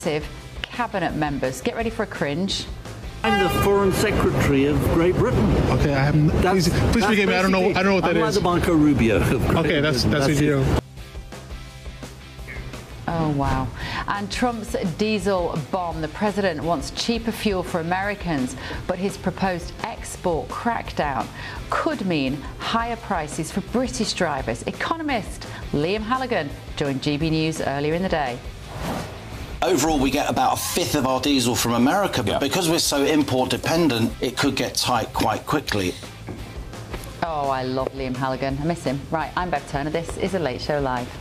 cabinet members. Get ready for a cringe. I'm the Foreign Secretary of Great Britain. Okay, I haven't. Please forgive me. I don't know what that is. I'm like the Marco Rubio. Okay, that's what you do. Oh, wow. And Trump's diesel bomb. The president wants cheaper fuel for Americans, but his proposed export crackdown could mean higher prices for British drivers. Economist Liam Halligan joined GB News earlier in the day. Overall, we get about a fifth of our diesel from America, but because we're so import dependent, it could get tight quite quickly. Oh, I love Liam Halligan. I miss him. Right, I'm Bev Turner. This is The Late Show Live.